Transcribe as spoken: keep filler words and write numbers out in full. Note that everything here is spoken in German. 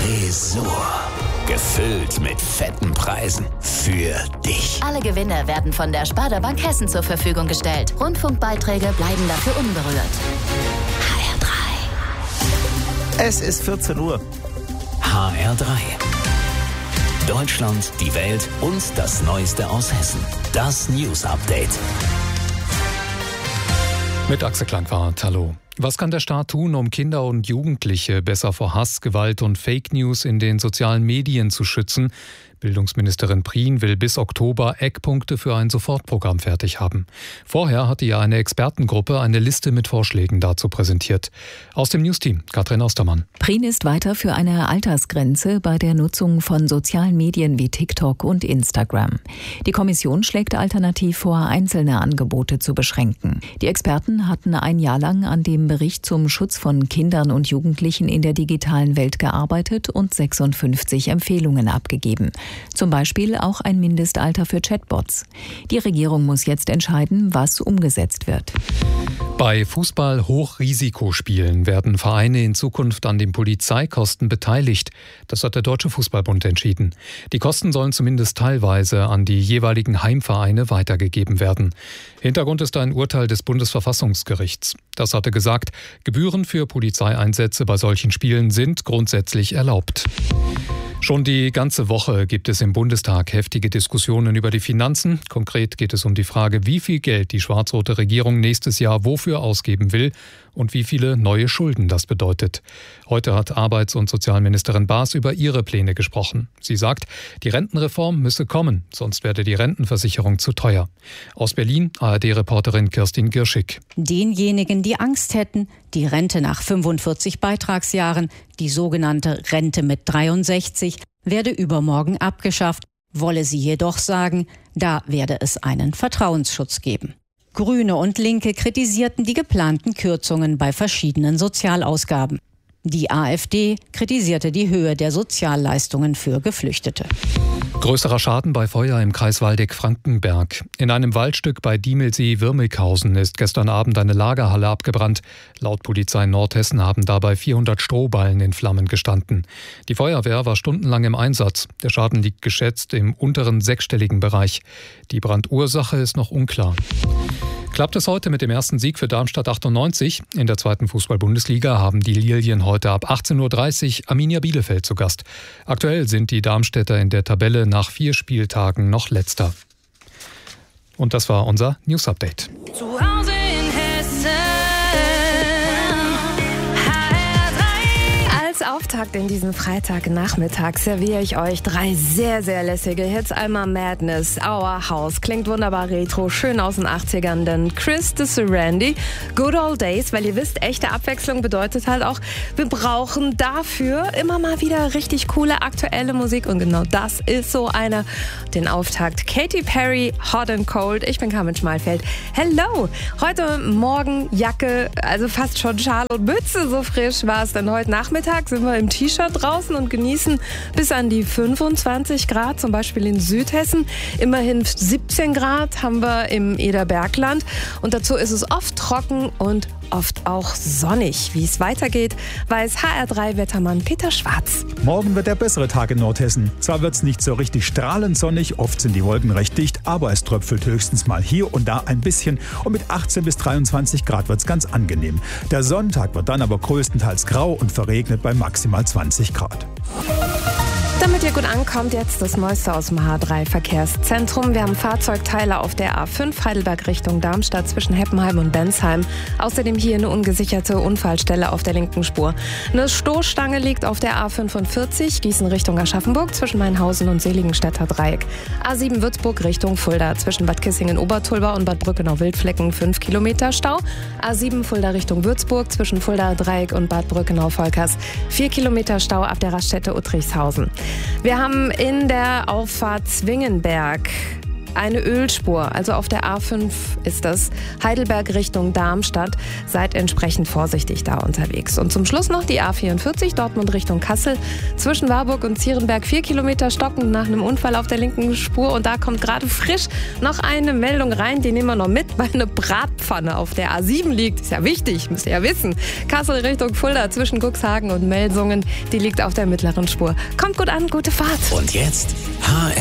Tresor. Gefüllt mit fetten Preisen für dich. Alle Gewinne werden von der Sparda Bank Hessen zur Verfügung gestellt. Rundfunkbeiträge bleiben dafür unberührt. H R drei. Es ist vierzehn Uhr. H R drei. Deutschland, die Welt und das Neueste aus Hessen. Das News Update. Mit Axel Klangwart, hallo. Was kann der Staat tun, um Kinder und Jugendliche besser vor Hass, Gewalt und Fake News in den sozialen Medien zu schützen? Bildungsministerin Prien will bis Oktober Eckpunkte für ein Sofortprogramm fertig haben. Vorher hatte ja eine Expertengruppe eine Liste mit Vorschlägen dazu präsentiert. Aus dem Newsteam, Katrin Ostermann. Prien ist weiter für eine Altersgrenze bei der Nutzung von sozialen Medien wie TikTok und Instagram. Die Kommission schlägt alternativ vor, einzelne Angebote zu beschränken. Die Experten hatten ein Jahr lang an dem Bericht zum Schutz von Kindern und Jugendlichen in der digitalen Welt gearbeitet und sechsundfünfzig Empfehlungen abgegeben. Zum Beispiel auch ein Mindestalter für Chatbots. Die Regierung muss jetzt entscheiden, was umgesetzt wird. Bei Fußball-Hochrisikospielen werden Vereine in Zukunft an den Polizeikosten beteiligt. Das hat der Deutsche Fußballbund entschieden. Die Kosten sollen zumindest teilweise an die jeweiligen Heimvereine weitergegeben werden. Hintergrund ist ein Urteil des Bundesverfassungsgerichts. Das hatte gesagt, Gebühren für Polizeieinsätze bei solchen Spielen sind grundsätzlich erlaubt. Schon die ganze Woche gibt es im Bundestag heftige Diskussionen über die Finanzen. Konkret geht es um die Frage, wie viel Geld die schwarz-rote Regierung nächstes Jahr wofür ausgeben will und wie viele neue Schulden das bedeutet. Heute hat Arbeits- und Sozialministerin Baas über ihre Pläne gesprochen. Sie sagt, die Rentenreform müsse kommen, sonst werde die Rentenversicherung zu teuer. Aus Berlin A R D-Reporterin Kirstin Girschig. Denjenigen, die Angst hätten, die Rente nach fünfundvierzig Beitragsjahren, die sogenannte Rente mit dreiundsechzig, werde übermorgen abgeschafft, wolle sie jedoch sagen, da werde es einen Vertrauensschutz geben. Grüne und Linke kritisierten die geplanten Kürzungen bei verschiedenen Sozialausgaben. Die AfD kritisierte die Höhe der Sozialleistungen für Geflüchtete. Größerer Schaden bei Feuer im Kreis Waldeck-Frankenberg. In einem Waldstück bei Diemelsee-Wirmelkhausen ist gestern Abend eine Lagerhalle abgebrannt. Laut Polizei Nordhessen haben dabei vierhundert Strohballen in Flammen gestanden. Die Feuerwehr war stundenlang im Einsatz. Der Schaden liegt geschätzt im unteren sechsstelligen Bereich. Die Brandursache ist noch unklar. Klappt es heute mit dem ersten Sieg für Darmstadt achtundneunzig? In der zweiten Fußball-Bundesliga haben die Lilien heute ab achtzehn Uhr dreißig Arminia Bielefeld zu Gast. Aktuell sind die Darmstädter in der Tabelle nach vier Spieltagen noch Letzter. Und das war unser News Update. Zu Hause in Hessen. Als Auftakt in diesen Freitagnachmittag serviere ich euch drei sehr, sehr lässige Hits. Einmal Madness, Our House, klingt wunderbar retro, schön aus den achtzigern. Dann Chris de Surandy, Good Old Days, weil ihr wisst, echte Abwechslung bedeutet halt auch, wir brauchen dafür immer mal wieder richtig coole, aktuelle Musik. Und genau das ist so eine. Den Auftakt Katy Perry, Hot and Cold. Ich bin Carmen Schmalfeld. Hello! Heute Morgen Jacke, also fast schon Schal und Mütze, so frisch war es. Denn heute Nachmittag sind wir im T-Shirt draußen und genießen bis an die fünfundzwanzig Grad, zum Beispiel in Südhessen. Immerhin siebzehn Grad haben wir im Ederbergland. Und dazu ist es oft trocken und oft auch sonnig. Wie es weitergeht, weiß H R drei Wettermann Peter Schwarz. Morgen wird der bessere Tag in Nordhessen. Zwar wird es nicht so richtig strahlend sonnig, oft sind die Wolken recht dicht, aber es tröpfelt höchstens mal hier und da ein bisschen. Und mit achtzehn bis dreiundzwanzig Grad wird es ganz angenehm. Der Sonntag wird dann aber größtenteils grau und verregnet bei maximal zwanzig Grad. Damit ihr gut ankommt, jetzt das Neueste aus dem H drei Verkehrszentrum. Wir haben Fahrzeugteile auf der A fünf Heidelberg Richtung Darmstadt zwischen Heppenheim und Bensheim. Außerdem hier eine ungesicherte Unfallstelle auf der linken Spur. Eine Stoßstange liegt auf der A fünfundvierzig Gießen Richtung Aschaffenburg zwischen Mainhausen und Seligenstädter Dreieck. A sieben Würzburg Richtung Fulda zwischen Bad Kissingen-Obertulba und Bad Brückenau-Wildflecken fünf Kilometer Stau. A sieben Fulda Richtung Würzburg zwischen Fulda Dreieck und Bad Brückenau-Volkers vier Kilometer Stau ab der Raststätte Uttrichshausen. Wir haben in der Auffahrt Zwingenberg eine Ölspur, also auf der A fünf ist das, Heidelberg Richtung Darmstadt. Seid entsprechend vorsichtig da unterwegs. Und zum Schluss noch die A vierundvierzig, Dortmund Richtung Kassel, zwischen Warburg und Zierenberg vier Kilometer stockend nach einem Unfall auf der linken Spur. Und da kommt gerade frisch noch eine Meldung rein, die nehmen wir noch mit, weil eine Bratpfanne Backpfanne auf der A sieben liegt. Ist ja wichtig, müsst ihr ja wissen. Kassel Richtung Fulda zwischen Cuxhagen und Melsungen, die liegt auf der mittleren Spur. Kommt gut an, gute Fahrt. Und jetzt H R